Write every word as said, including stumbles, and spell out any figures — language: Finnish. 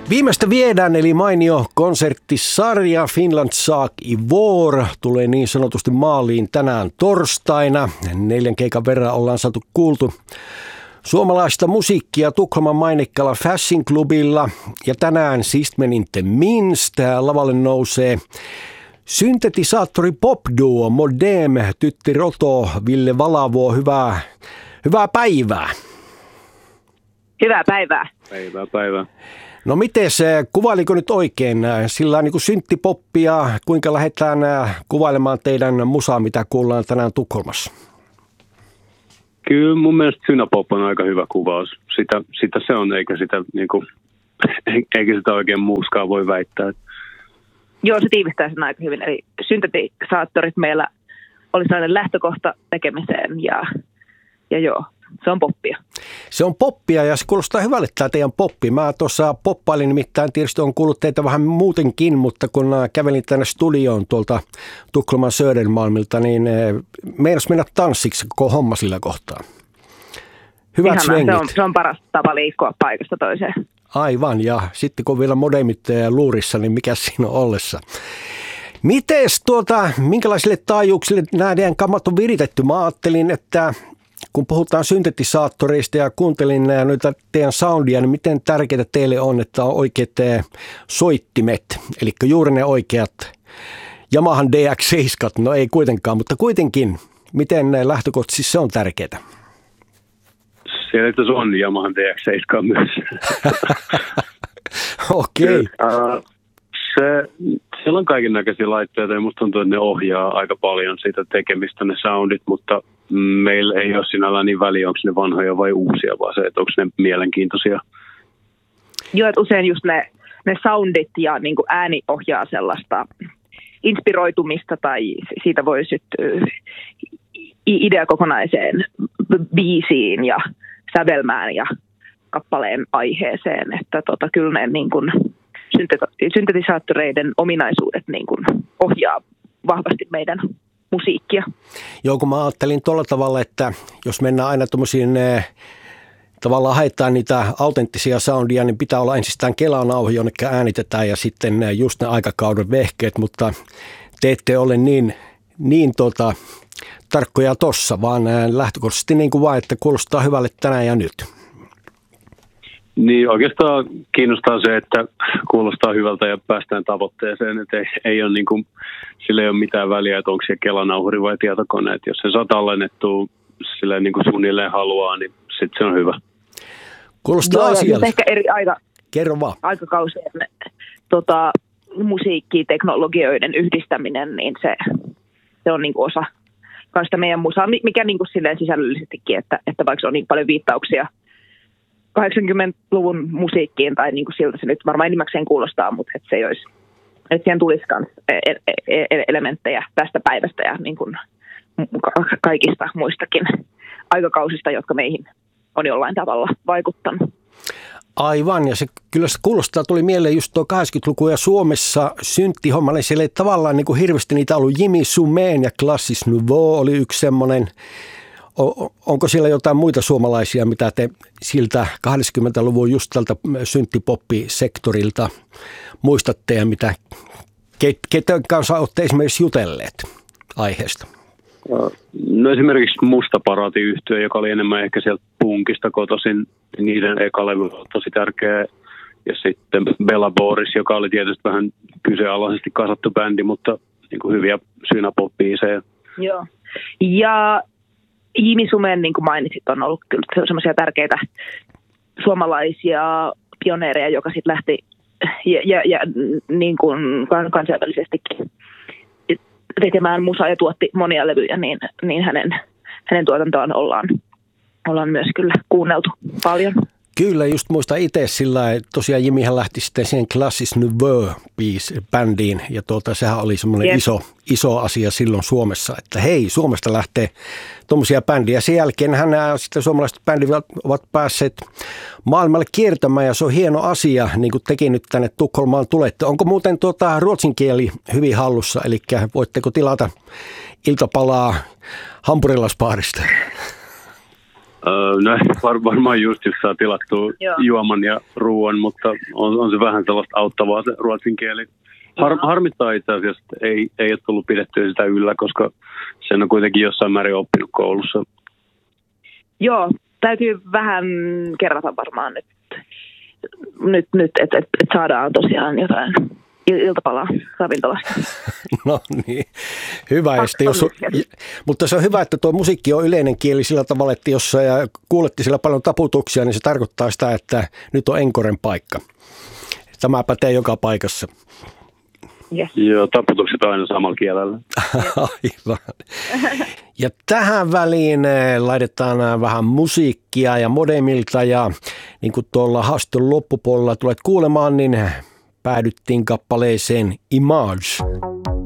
Viimeistä viedään, eli mainio konserttisarja Finland Sak i vår tulee niin sanotusti maaliin tänään torstaina. Neljän keikan verran ollaan saatu kuultu suomalaista musiikkia Tukholman maineikkaalla Fashion Clubilla. Ja tänään sist men inte minst lavalle nousee syntetisaattori popduo Modem, Tytti Roto, Ville Valavuo. Hyvää, hyvää päivää. Hyvää päivää. Päivää, päivää. No miten se, kuvailiko nyt oikein sillä niin kuin synttipoppia, kuinka lähdetään kuvailemaan teidän musaa, mitä kuullaan tänään Tukholmassa? Kyllä mun mielestä synapop on aika hyvä kuvaus. Sitä, sitä se on, eikä sitä, niin kuin, eikä sitä oikein muuskaan voi väittää. Joo, se tiivistää sen aika hyvin. Eli syntetisaattorit meillä oli sellainen lähtökohta tekemiseen ja, ja joo. Se on poppia. Se on poppia ja se kuulostaa hyvälle tämä teidän poppi. Mä tuossa poppailin, nimittäin tietysti on kuullut teitä vähän muutenkin, mutta kun kävelin tänne studioon tuolta Tukholman Södermalmilta, niin meinas mennä tanssiksi koko homma sillä kohtaa. Hyvät Ihanaa, svengit. Se on, se on paras tapa liikkua paikasta toiseen. Aivan, ja sitten kun vielä modemit luurissa, niin mikä siinä on ollessa. Mites tuota, minkälaisille taajuuksille nämä teidän kammat on viritetty? Mä ajattelin, että kun puhutaan syntetisaattoreista ja kuuntelin noita teidän soundia, niin miten tärkeää teille on, että on oikeat soittimet, eli juuri ne oikeat Yamahan D X seitsemän, no ei kuitenkaan, mutta kuitenkin, miten lähtökohtaisesti se on tärkeää? Siellä että se on Yamahan D X seitsemän myös. Okei. Okay. Se, siellä on kaiken näköisiä laitteita ja musta tuntuu, että ne ohjaa aika paljon siitä tekemistä, ne soundit, mutta meillä ei ole sinällään niin väliä, onko ne vanhoja vai uusia, vaan se, että onko ne mielenkiintoisia. Joo, että usein just ne, ne soundit ja niin kuin ääni ohjaa sellaista inspiroitumista tai siitä voi syttyä idea kokonaiseen biisiin ja sävelmään ja kappaleen aiheeseen, että tota, kyllä ne niin kuin syntetisaattoreiden ominaisuudet niin kuin ohjaa vahvasti meidän musiikkia. Joo, kun mä ajattelin tuolla tavalla, että jos mennään aina tuommoisiin, tavallaan haetaan niitä autenttisia soundia, niin pitää olla ensistään kelanauha, jonne äänitetään ja sitten just ne aikakauden vehkeet, mutta te ette ole niin, niin tota, tarkkoja tossa, vaan lähtökohtaisesti niin kuin vaan, että kuulostaa hyvälle tänään ja nyt. Niin oikeastaan kiinnostaa se, että kuulostaa hyvältä ja päästään tavoitteeseen, että ei, ei ole niin kuin, sillä ei ole mitään väliä, että onko se kelanauhuri vai tietokone, että jos se saa tallennettua sillä niin kuin suunnilleen haluaa, niin sitten se on hyvä. Kuulostaa asialta. Ehkä eri aika, Kerro vaan. aikakausien tota, musiikkiteknologioiden yhdistäminen, niin se, se on niin kuin osa sitä meidän musaa, mikä niin kuin silleen sisällöllisestikin, että, että vaikka se on niin paljon viittauksia kahdeksankymmentäluvun musiikkiin, tai niin kuin siltä se nyt varmaan enimmäkseen kuulostaa, mutta että se ei olisi, että siihen tulisi myös elementtejä tästä päivästä ja niin kuin kaikista muistakin aikakausista, jotka meihin on jollain tavalla vaikuttanut. Aivan, ja se kyllä se kuulostaa, tuli mieleen just tuo kahdeksankymmentäluku ja Suomessa synttihomma, niin siellä ei tavallaan niin kuin hirveästi niitä ollut. Jimmy Sumeen ja Classis Nouveau oli yksi semmoinen. Onko siellä jotain muita suomalaisia, mitä te siltä kahdeksankymmentäluvun just tältä synttipoppisektorilta muistatte ja mitä, ketä kanssa olette esimerkiksi jutelleet aiheesta? No esimerkiksi Musta Paraati-yhtye, joka oli enemmän ehkä sieltä punkista kotoisin, niiden eka levy on tosi tärkeä. Ja sitten Bella Boris, joka oli tietysti vähän kyseenalaisesti kasattu bändi, mutta niin kuin hyviä synapop-biisejä. Joo, ja Jimmy Sumen, niin kuin mainitsit, on ollut kyllä semmoisia tärkeitä suomalaisia pioneereja, joka sitten lähti ja, ja, ja niin kuin kansainvälisestikin tekemään musaa ja tuotti monia levyjä, niin, niin hänen, hänen tuotantoaan ollaan, ollaan myös kyllä kuunneltu paljon. Kyllä, just muista itse sillä, että tosiaan Jimihän lähti sitten siihen Classis Nouveau-bändiin, ja tuota, sehän oli semmoinen yes. iso, iso asia silloin Suomessa, että hei, Suomesta lähtee tuommoisia bändiä. Sen jälkeen hän sitten suomalaiset bändit ovat päässeet maailmalle kiertämään, ja se on hieno asia, niin kuin tekin nyt tänne Tukholmaan tulette. Onko muuten tuota ruotsin kieli hyvin hallussa, eli voitteko tilata iltapalaa hampurilaisbaarista? No var, varmaan just, jos saa tilattua Joo. juoman ja ruoan, mutta on, on se vähän sellaista auttavaa se ruotsin kieli. Har, harmittaa itse asiassa, että ei, ei ole tullut pidettyä sitä yllä, koska sen on kuitenkin jossain määrin oppinut koulussa. Joo, täytyy vähän kerrata varmaan nyt, nyt, nyt että et, et saadaan tosiaan jotain iltapalaa ravintolasta. No niin, hyvä. Jos, mutta se on hyvä, että tuo musiikki on yleinen kieli sillä tavalla, että jos kuulette siellä paljon taputuksia, niin se tarkoittaa sitä, että nyt on enkoren paikka. Tämä pätee joka paikassa. Yes. Joo, taputukset on aina samalla kielellä. Aivan. Ja tähän väliin laitetaan vähän musiikkia ja Modemilta ja niin kuin tuolla haaston loppupuolella tulet kuulemaan, niin päädyttiin kappaleeseen Image.